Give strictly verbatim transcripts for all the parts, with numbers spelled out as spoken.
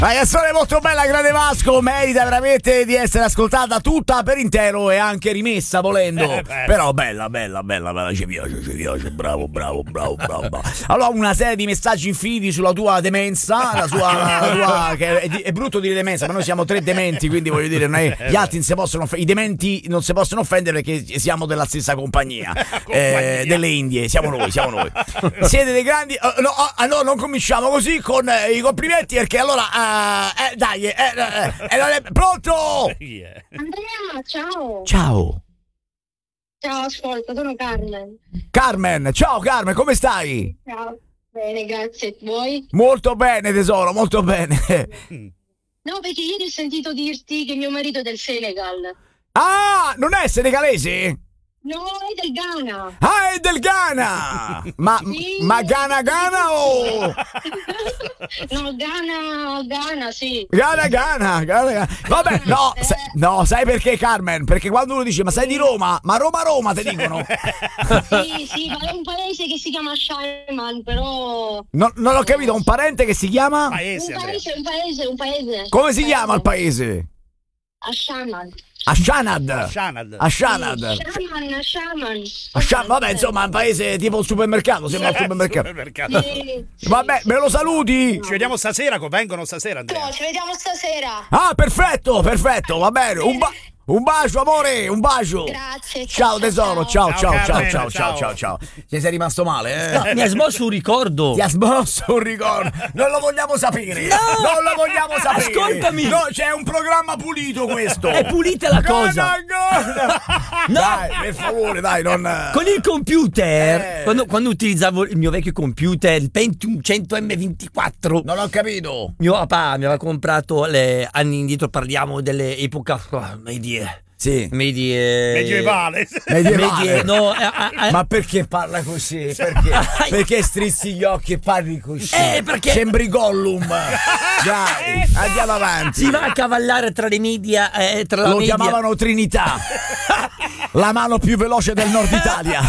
La canzone molto bella, grande Vasco, merita veramente di essere ascoltata tutta per intero e anche rimessa volendo. Eh, Però bella, bella, bella, bella, ci piace, ci piace, bravo, bravo, bravo, bravo, bravo. Allora, una serie di messaggi infiniti sulla tua demenza, la sua, la tua, che è, è brutto dire demenza, ma noi siamo tre dementi, quindi voglio dire, non è, gli altri non si possono, i dementi non si possono offendere perché siamo della stessa compagnia, eh, delle Indie, siamo noi, siamo noi. Siete dei grandi, uh, no, uh, no, non cominciamo così con uh, i complimenti perché allora... Uh, Eh, dai, eh, eh, eh, non è pronto? Andrea, ciao. Ciao. Ciao, ascolta, sono Carmen. Carmen, ciao Carmen, come stai? Ciao. Bene, grazie. Voi? Molto bene, tesoro, molto bene. No, perché ieri ho sentito dirti che mio marito è del Senegal. Ah, non è senegalese? No, è del Ghana. Ah, è del Ghana! Ma, Sì. ma Ghana Ghana o... No, Ghana, Ghana, sì. Ghana Ghana, Ghana, Ghana. Vabbè, no, sa- no, sai perché Carmen? Perché quando uno dice, ma sei di Roma? Ma Roma Roma, te dicono. Sì, sì, ma è un paese che si chiama Shaiman, però... No, non ho capito, un parente che si chiama? Paese, Un Andrea. paese, un paese, un paese. Come si chiama il paese? Ashaman. Ashanad. Shanad. Ashanad. Shaman, Shaman. Asciam- vabbè, insomma, è un paese tipo un supermercato, sembra un supermercato. Supermercato. Sì, sì. Vabbè, me lo saluti? Ci vediamo stasera, vengono stasera, Andrea. No, ci vediamo stasera. Ah, perfetto, perfetto, va bene. Un, ba- un bacio, amore, un bacio. Grazie. Ciao tesoro, ciao, ciao, Ciao, ciao, Carmen, ciao, ciao, ciao. ciao, ciao. Ti sei rimasto male, eh? No, mi ha smosso un ricordo. Ti ha smosso un ricordo. Non lo vogliamo sapere. No! Non lo vogliamo sapere. Ascoltami. No, c'è un programma pulito questo. È pulita la cosa. Gana, gana. No. Dai, per favore, dai, non... Con il computer, Eh. quando, quando utilizzavo il mio vecchio computer, il Pentium cento emme ventiquattro, Non ho capito. mio papà mi aveva comprato le, anni indietro, parliamo dell'epoca oh, medie. Sì. Medie. Medievale. Medievale. Medie. No, eh, eh, eh, Ma perché parla così? Perché? Perché strizzi gli occhi e parli così? Eh, perché- Sembri Gollum. Dai, andiamo avanti. si va a cavallare tra le media. Eh, tra la Lo media. chiamavano Trinità. La mano più veloce del nord Italia.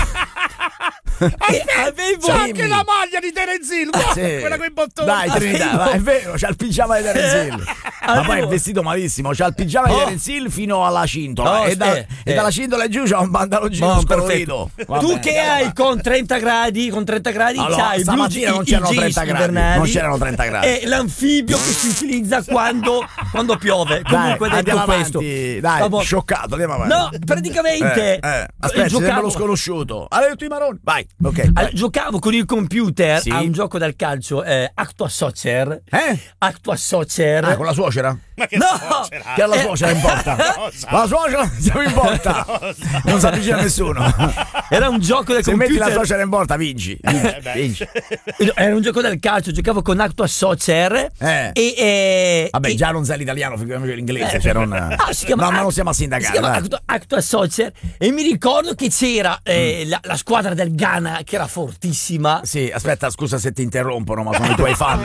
E avevo. C'è Dimmi. anche la maglia di Terence Hill, guarda, Sì. quella con i bottoni. Dai, Trinità, Avevo- va, è vero, c'ha il pigiama di Terence Hill. Ma poi è Avevo- vestito malissimo, c'ha il pigiama di Oh. Terence Hill fino alla cintola. Oh, e, da- eh, e eh. dalla cintola in giù c'ha un pantaloncino Buon, scolorito. Va Tu bene, che andiamo hai avanti. con trenta gradi, con trenta gradi Allora, c'hai il blue stamattina jeans- non c'erano i jeans trenta gradi, invernali non c'erano trenta gradi. E l'anfibio che si utilizza quando, quando piove. Comunque Dai, detto andiamo questo. avanti. Dai, Vabbè. scioccato, andiamo avanti. No, praticamente Eh, eh, aspetta, giocavo, sembra lo sconosciuto. Allora, tutti i maroni. Vai, ok. al- vai. giocavo con il computer Sì. a un gioco del calcio, eh, Actua Soccer. Eh? Actua Soccer. Ah, con la suocera? Ma che No! suocera? Che alla suocera in porta. Cosa? La suocera siamo in porta. Non si avvicina nessuno. Era un gioco del Se metti la computer. suocera in porta, vinci. Vinci. beh. vinci. Era un gioco del calcio, giocavo con Actua Soccer. Eh. E, e- Vabbè, e- già non sai l'italiano, figuriamoci l'inglese. Eh, Cioè non... ah, si chiama no, ma Act- non siamo a sindacare. Si chiama dai. Actua, Actua Soccer. E mi ricordo che c'era Mm. eh, la, la squadra del Ghana che era fortissima. Sì, aspetta, scusa se ti interrompono, ma sono i tuoi fan.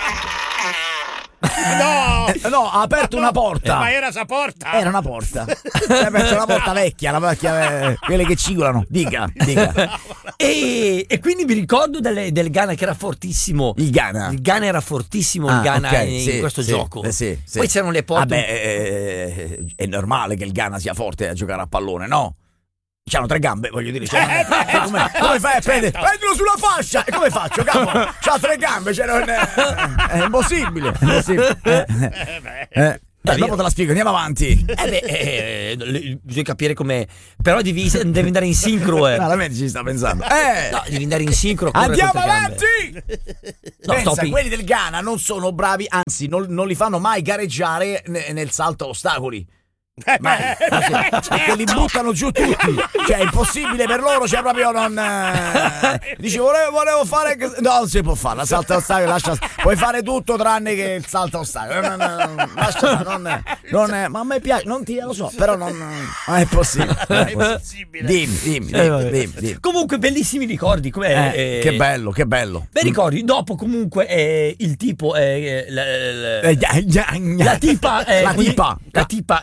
No! Eh, no, ha aperto una porta. Ma era sa porta? Era una porta. Ha aperto una porta vecchia, la vecchia, eh, quelle che cigolano. Dica, dica. E, e quindi mi ricordo del, del Ghana che era fortissimo. Il Ghana. Il Ghana era fortissimo, Ah, il Ghana ok, in, sì, in questo sì, gioco. eh, sì, sì. Poi c'erano le porte. Vabbè, eh, è normale che il Ghana sia forte a giocare a pallone, no? C'hanno tre gambe, voglio dire. Cioè, come, come fai a prendere? Prendilo sulla fascia! E come faccio, capo? C'ha tre gambe, cioè non è, è impossibile. È impossibile. Eh, eh. Dai, dopo te la spiego, andiamo avanti. Eh beh, eh, eh, bisogna capire come. Però devi, devi andare in sincro. Eh. No, la mente ci sta pensando. Eh! No, devi andare in sincro. correre Andiamo con tre gambe. avanti! No, Pensa, stop. quelli del Ghana non sono bravi, anzi, non, non li fanno mai gareggiare ne- nel salto a ostacoli. Ma, ma sì, perché li buttano giù tutti, cioè è impossibile per loro, cioè proprio non eh, dice volevo, volevo fare, no, non si può fare la salto a ostacoli, lascia, puoi fare tutto tranne che il salto a ostacoli, non, non, lascia, non, non è, ma a me piace, non ti lo so, però non, non è possibile, non è possibile. Dimmi, dimmi, Eh, vabbè. dimmi, dimmi. Comunque, bellissimi ricordi. Com'è, Eh, eh, che bello, che bello. Bei ricordi. Dopo, comunque, eh, il tipo. Eh, la, la- Eh, gna, gna, gna. la tipa. eh, La quindi- tipa. La tipa. La, la,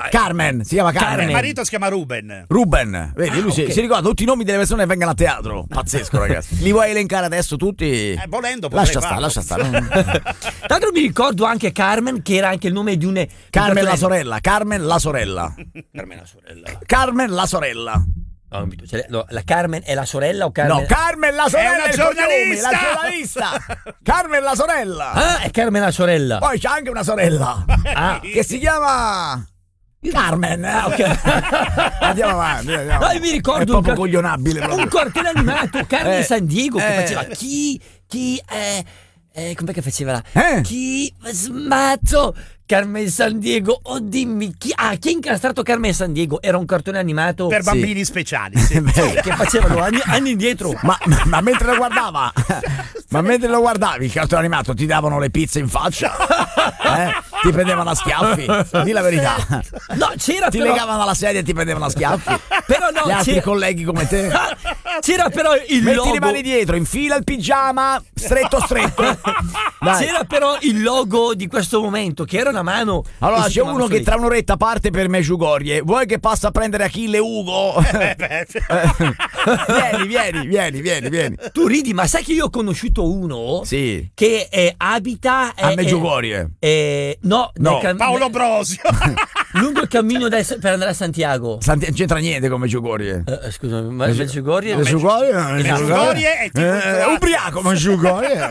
Carmen, si chiama Carmen. Il marito si chiama Ruben. Ruben, vedi, lui Ah, si, ok. si ricorda tutti i nomi delle persone che vengono a teatro. Pazzesco, ragazzi. Li vuoi elencare adesso tutti? Eh, volendo potrei lascia stare, farlo. lascia stare. Tra l'altro mi ricordo anche Carmen, che era anche il nome di un Carmen un la sorella, Carmen la sorella. Carmen la sorella. Carmen la sorella. No, non capito. Cioè, no, la Carmen è la sorella o Carmen? No, Carmen la sorella una è il cognome, giornalista! la giornalista. Carmen la sorella. Ah, è Carmen la sorella. Poi c'è anche una sorella Ah, che si chiama Carmen. Ah, ok. Andiamo avanti. Andiamo. No, io mi ricordo è proprio un car- coglionabile. un proprio. cartone animato, Carmen Eh, San Diego, che eh. faceva chi, chi, eh, eh, com'è che faceva la? Eh? Chi smazzo Carmen San Diego, oh dimmi chi, ah, chi ha incastrato Carmen San Diego? Era un cartone animato Per Sì. bambini speciali. Sì. Beh, che facevano anni, anni indietro. Ma, ma, ma mentre lo guardava, ma mentre lo guardavi il cartone animato ti davano le pizze in faccia, eh? Ti prendevano a schiaffi, di la verità. No, c'era Ti però, legavano alla sedia e ti prendevano a schiaffi. però no, Gli altri c'era, colleghi come te. c'era però il Metti logo. le mani dietro, infila il pigiama, stretto stretto. Dai. C'era però il logo di questo momento, che era una mano. Allora che si c'è chiamava uno che Felice. tra un'oretta parte per Meggiugorie. Vuoi che passa a prendere Achille Ugo? Eh, beh, vieni, vieni, vieni, vieni, vieni. Tu ridi, ma sai che io ho conosciuto uno Sì. che eh, abita A eh, Meggiugorie. eh, no, No, nel cam- Paolo Brosio. lungo il cammino da- per andare a Santiago. Santi- non c'entra niente con Meggiugorie. Eh, scusa, ma Meggiugorie Le Meggiugorie, Meggiugorie è tipo eh, Croazia. ubriaco Meggiugorie.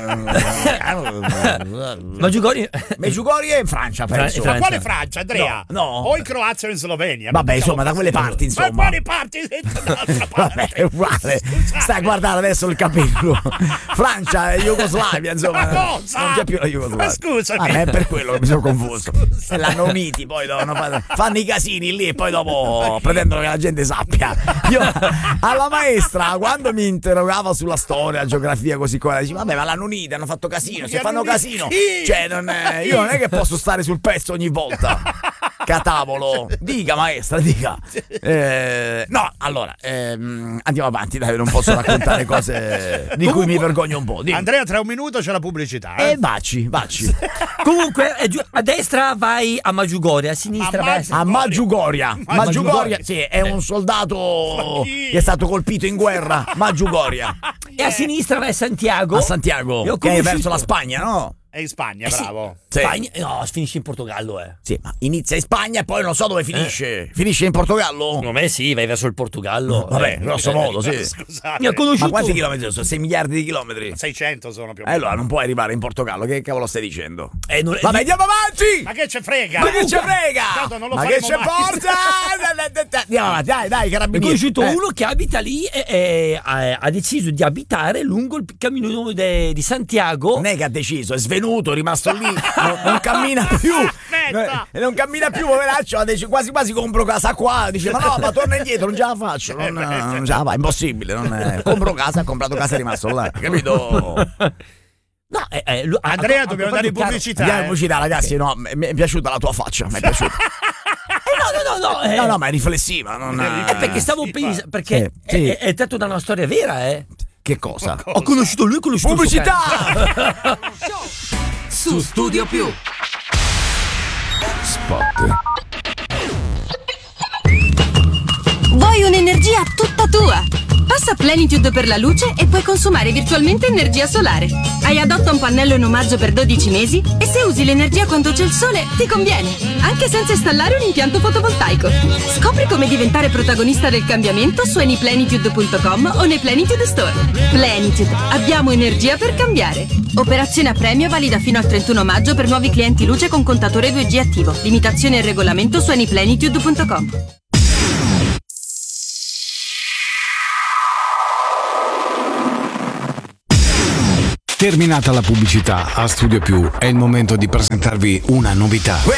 Meggiugorie Meggiugorie in Francia, penso. Fra- Ma quale Francia, Andrea? No, no. O in Croazia o in Slovenia. Vabbè, Non insomma, da diciamo- quelle parti, Ma insomma. quali parti? Dall'altra parte. Vabbè, è uguale. Stai a guardare adesso il capello. Francia e Jugoslavia, insomma. Ma cosa? Non c'è più la Jugoslavia. Ma scusami. Ah, ma è per quello che mi sono confuso. E l'hanno uniti, poi devono fare- fanno i casini lì e poi dopo pretendono che la gente sappia. Io alla maestra, quando mi interrogava sulla storia, la geografia, così come, dicevo, vabbè, ma l'hanno unita, hanno fatto casino. Se Li fanno hanno uniti casino, chi? cioè, non è- io non è che posso stare sul pezzo ogni volta. Catavolo, dica maestra, dica. Eh, no, allora ehm, andiamo avanti, dai, non posso raccontare cose di cui mi vergogno un po'. Dimmi. Andrea, tra un minuto c'è la pubblicità. Eh? E baci, baci. Comunque, eh, giù- a destra vai a Maggiugorie, a sinistra A vai a Maggi- A Maggiugoria. Maggiugoria. Maggiugoria, sì, è un soldato Ma chi? che è stato colpito in guerra. Maggiugoria. e a sinistra vai a Santiago. A Santiago, Io ho che è conosciuto- verso la Spagna, no? È in Spagna, Eh sì. bravo. Sì. Spagna, no, finisce in Portogallo, eh. Sì, ma inizia in Spagna e poi non so dove finisce. Finisce in Portogallo? Secondo me sì, vai verso il Portogallo. Vabbè, Eh, grosso eh, modo, sì. Scusate. Io ho conosciuto. Ma quanti chilometri sono? sei miliardi di chilometri? seicento sono più o Eh, meno. allora non puoi arrivare in Portogallo, che cavolo stai dicendo? Eh, non- Vabbè, andiamo avanti! Ma che ce frega? Ma che ci frega? Tanto non lo Ma che faremo ci mai. porta? Andiamo avanti, dai, dai, Ho carabinieri. conosciuto Eh. uno che abita lì e, e ha, ha deciso di abitare lungo il cammino de- di Santiago. Non è che ha deciso, è svenuto, è rimasto lì, non, non cammina più. Aspetta. Eh, Non cammina più, poveraccio, ha deciso, quasi quasi compro casa qua. Dice, ma no, ma torna indietro, non ce la faccio. Non, non ce la fa, è impossibile. Non è- compro casa, ha comprato casa e è rimasto là. Capito? No, eh, eh, lui- ha- Andrea, ha- dobbiamo ha dare comprato un pubblicità. Andiamo in eh. pubblicità, ragazzi. No, mi mi è piaciuta la tua faccia. Mi è piaciuta. carro. No, no, no, no. eh, No, no, ma è riflessiva. Non eh, perché stavo Sì, pensando. Perché sì, sì. È, è tratto da una storia vera, eh. Che cosa? Ho conosciuto lui, ho conosciuto il suo Pubblicità! cazzo. Su Studio Più. Vuoi un'energia tutta tua? Passa Plenitude per la luce e puoi consumare virtualmente energia solare. Hai adotta un pannello in omaggio per dodici mesi e se usi l'energia quando c'è il sole ti conviene, anche senza installare un impianto fotovoltaico. Scopri come diventare protagonista del cambiamento su anyplenitude punto com o nei Plenitude Store. Plenitude, abbiamo energia per cambiare. Operazione a premio valida fino al trentuno maggio per nuovi clienti luce con contatore due G attivo. Limitazione e regolamento su anyplenitude punto com. Terminata la pubblicità, a Studio Più è il momento di presentarvi una novità.